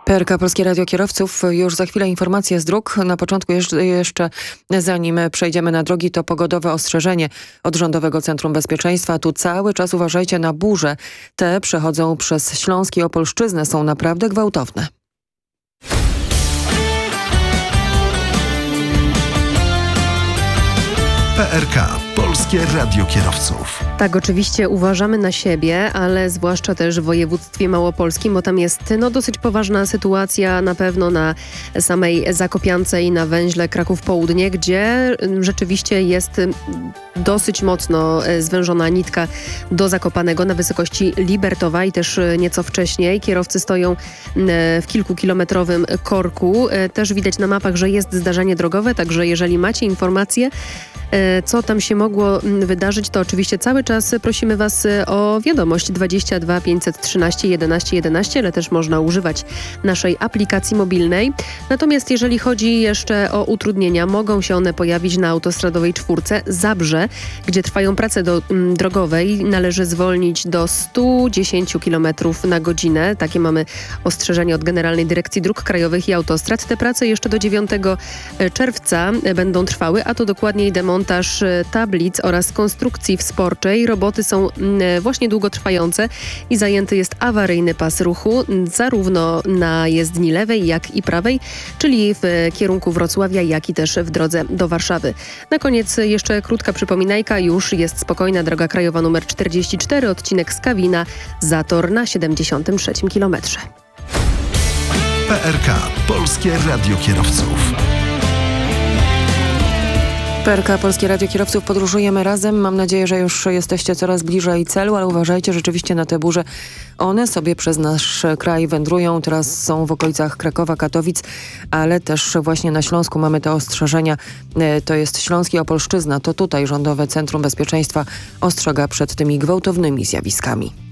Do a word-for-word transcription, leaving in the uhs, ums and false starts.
P R K Polskie Radio Kierowców. Już za chwilę informacje z dróg. Na początku jeszcze, jeszcze zanim przejdziemy na drogi, to pogodowe ostrzeżenie od Rządowego Centrum Bezpieczeństwa. Tu cały czas uważajcie na burze. Te przechodzą przez Śląsk i Opolszczyznę. Są naprawdę gwałtowne. P R K Polskie Radio Kierowców. Tak, oczywiście uważamy na siebie, ale zwłaszcza też w województwie małopolskim, bo tam jest no, dosyć poważna sytuacja na pewno na samej Zakopiance i na węźle Kraków Południe, gdzie rzeczywiście jest dosyć mocno zwężona nitka do Zakopanego na wysokości Libertowa i też nieco wcześniej. Kierowcy stoją w kilkukilometrowym korku. Też widać na mapach, że jest zdarzenie drogowe, także jeżeli macie informacje, co tam się mogło wydarzyć, to oczywiście cały czas prosimy Was o wiadomość dwadzieścia dwa pięćset trzynaście jedenaście jedenaście, ale też można używać naszej aplikacji mobilnej. Natomiast jeżeli chodzi jeszcze o utrudnienia, mogą się one pojawić na autostradowej czwórce Zabrze, gdzie trwają prace do, m, drogowej. Należy zwolnić do stu dziesięciu kilometrów na godzinę. Takie mamy ostrzeżenie od Generalnej Dyrekcji Dróg Krajowych i Autostrad. Te prace jeszcze do dziewiątego czerwca będą trwały, a to dokładniej demontaż montaż tablic oraz konstrukcji wsporczej. Roboty są właśnie długotrwające i zajęty jest awaryjny pas ruchu zarówno na jezdni lewej, jak i prawej, czyli w kierunku Wrocławia, jak i też w drodze do Warszawy. Na koniec jeszcze krótka przypominajka. Już jest spokojna droga krajowa numer czterdzieści cztery, odcinek z Kawina, zator na siedemdziesiątym trzecim kilometrze. P R K Polskie Radio Kierowców. P R K Polskie Radio Kierowców, podróżujemy razem. Mam nadzieję, że już jesteście coraz bliżej celu, ale uważajcie rzeczywiście na te burze. One sobie przez nasz kraj wędrują. Teraz są w okolicach Krakowa, Katowic, ale też właśnie na Śląsku mamy te ostrzeżenia. To jest Śląsk i Opolszczyzna. To tutaj Rządowe Centrum Bezpieczeństwa ostrzega przed tymi gwałtownymi zjawiskami.